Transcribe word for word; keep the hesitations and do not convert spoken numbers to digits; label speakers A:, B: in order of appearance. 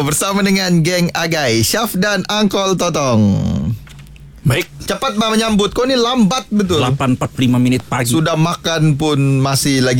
A: Show bersama dengan geng Agai, Syaf dan Angkol Totong.
B: Baik.
A: Cepat bah menyambut. Kau ni lambat betul.
B: lapan empat puluh lima minit pagi.
A: Sudah makan pun masih lagi